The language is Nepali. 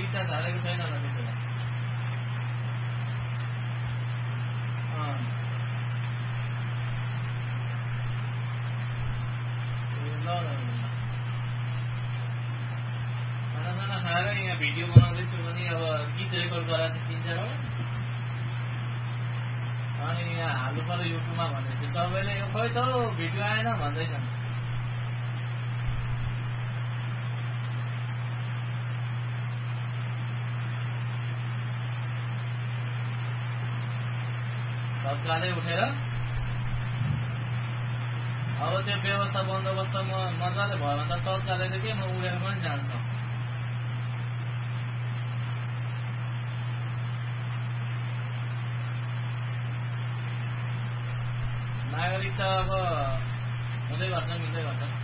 इच्छा झालेको छैन होला त्यसो भए। खानासाना खाएर यहाँ भिडियो बनाउँदैछु भने अब गीत रेकर्ड गराएको थिएँ 3-4 अनि यहाँ हाल्नु पर्यो युट्युबमा भनेपछि सबैले खोइ त भिडियो आएन भन्दैछन्। तत्कालै उठेर अब त्यो व्यवस्था बन्दोबस्त मजाले भयो भने त तत्कालै त के म उडेर पनि जान्छ। नागरिकता अब हुँदै गर्छ मिल्दै गर्छ।